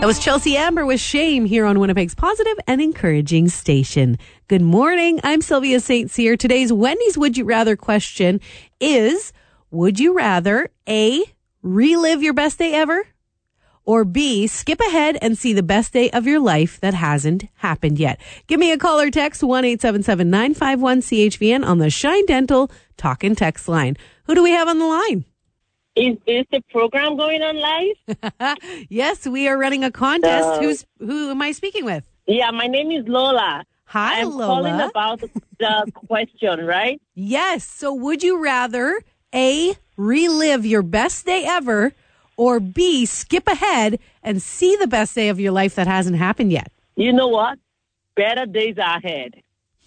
That was Chelsea Amber with Shame here on Winnipeg's positive and encouraging station. Good morning. I'm Sylvia St. Cyr. Today's Wendy's Would You Rather question is, would you rather A, relive your best day ever? Or B, skip ahead and see the best day of your life that hasn't happened yet? Give me a call or text 1-877-951-CHVN on the Shine Dental Talk and Text line. Who do we have on the line? Is the program going on live? Yes, we are running a contest. Who am I speaking with? Yeah, my name is Lola. Hi, I'm Lola. calling about the question, right? Yes. So would you rather A, relive your best day ever, or B, skip ahead and see the best day of your life that hasn't happened yet? You know what? Better days are ahead.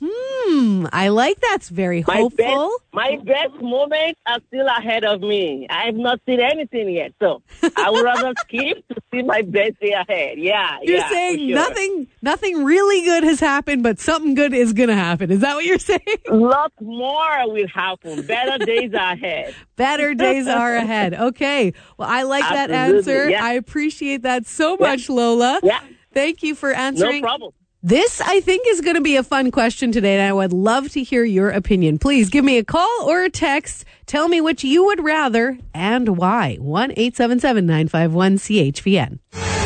I like that's very hopeful. My best moments are still ahead of me. I have not seen anything yet, so I would rather skip to see my best day ahead. You're saying nothing really good has happened, but something good is going to happen. Is that what you're saying? Lots more will happen. Better days are ahead. Better days are ahead. Okay. Well, I like that answer. Yeah. I appreciate that so much, Lola. Yeah. Thank you for answering. No problem. This, I think, is going to be a fun question today, and I would love to hear your opinion. Please give me a call or a text. Tell me which you would rather and why. 1-877-951-CHVN.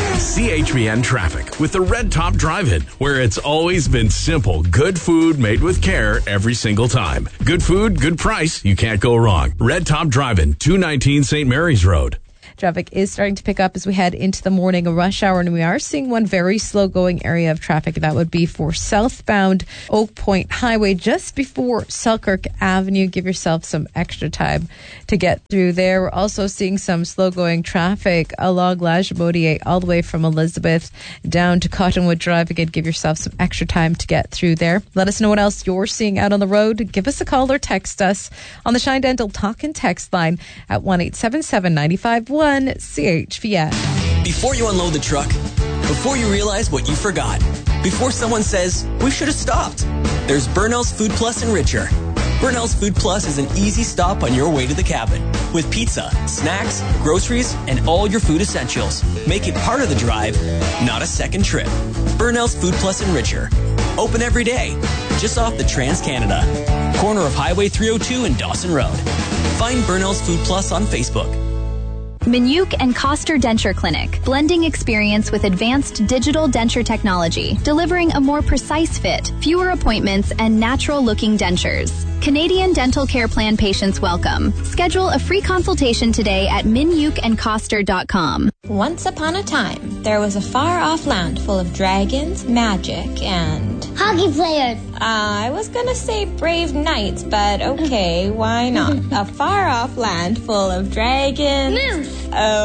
CHVN Traffic with the Red Top Drive-In, where it's always been simple. Good food made with care every single time. Good food, good price. You can't go wrong. Red Top Drive-In, 219 St. Mary's Road. Traffic is starting to pick up as we head into the morning rush hour, and we are seeing one very slow-going area of traffic. That would be for southbound Oak Point Highway, just before Selkirk Avenue. Give yourself some extra time to get through there. We're also seeing some slow-going traffic along Lagimodiere all the way from Elizabeth down to Cottonwood Drive. Again, give yourself some extra time to get through there. Let us know what else you're seeing out on the road. Give us a call or text us on the Shine Dental Talk and Text line at 1-877-951-CHVN. Before you unload the truck, before you realize what you forgot, before someone says, we should have stopped, there's Burnell's Food Plus and Richer. Burnell's Food Plus is an easy stop on your way to the cabin with pizza, snacks, groceries, and all your food essentials. Make it part of the drive, not a second trip. Burnell's Food Plus and Richer. Open every day, just off the Trans-Canada. Corner of Highway 302 and Dawson Road. Find Burnell's Food Plus on Facebook. Minuk and Coster Denture Clinic, blending experience with advanced digital denture technology, delivering a more precise fit, fewer appointments, and natural-looking dentures. Canadian Dental Care Plan patients welcome. Schedule a free consultation today at minukandcoster.com. Once upon a time, there was a far-off land full of dragons, magic, and hockey players. I was gonna say brave knights, but okay, why not? A far-off land full of dragons. Moose.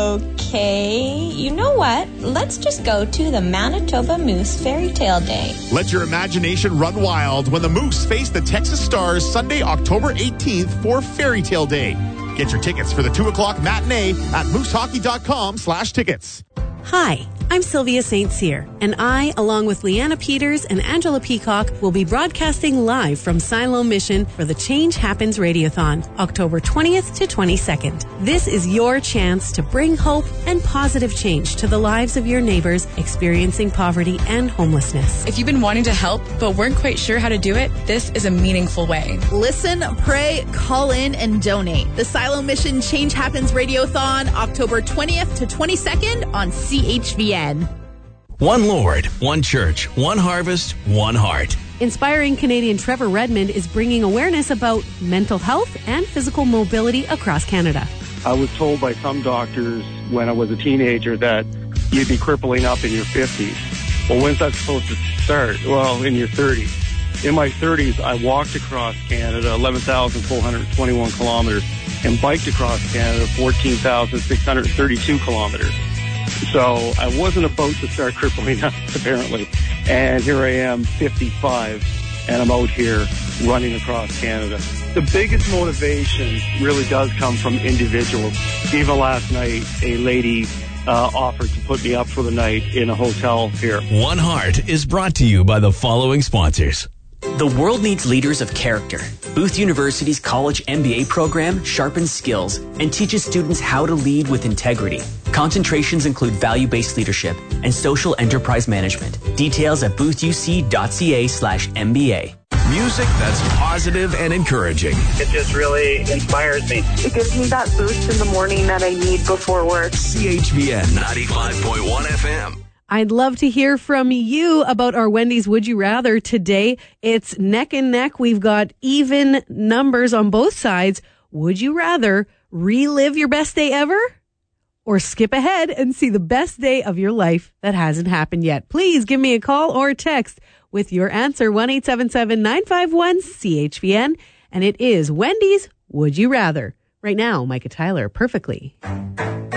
Okay, you know what? Let's just go to the Manitoba Moose Fairy Tale Day. Let your imagination run wild when the Moose face the Texas Stars Sunday, October 18th for Fairy Tale Day. Get your tickets for the 2 o'clock matinee at moosehockey.com/tickets. Hi, I'm Sylvia St. Cyr, and I, along with Leanna Peters and Angela Peacock, will be broadcasting live from Siloam Mission for the Change Happens Radiothon, October 20th to 22nd. This is your chance to bring hope and positive change to the lives of your neighbors experiencing poverty and homelessness. If you've been wanting to help but weren't quite sure how to do it, this is a meaningful way. Listen, pray, call in, and donate. The Siloam Mission Change Happens Radiothon, October 20th to 22nd on CHVN. One Lord, one church, one harvest, one heart. Inspiring Canadian Trevor Redmond is bringing awareness about mental health and physical mobility across Canada. I was told by some doctors when I was a teenager that you'd be crippling up in your 50s. Well, when's that supposed to start? Well, in your 30s. In my 30s, I walked across Canada 11,421 kilometers and biked across Canada 14,632 kilometers. So I wasn't about to start crippling up, apparently. And here I am, 55, and I'm out here running across Canada. The biggest motivation really does come from individuals. Even last night, a lady offered to put me up for the night in a hotel here. One Heart is brought to you by the following sponsors. The world needs leaders of character. Booth University's college MBA program sharpens skills and teaches students how to lead with integrity. Concentrations include value-based leadership and social enterprise management. Details at boostuc.ca/MBA. Music that's positive and encouraging. It just really inspires me. It gives me that boost in the morning that I need before work. CHVN 95.1 FM. I'd love to hear from you about our Wendy's Would You Rather today. It's neck and neck. We've got even numbers on both sides. Would you rather relive your best day ever or skip ahead and see the best day of your life that hasn't happened yet? Please give me a call or text with your answer, 1-877-951-CHVN. And it is Wendy's Would You Rather. Right now, Micah Tyler, Perfectly.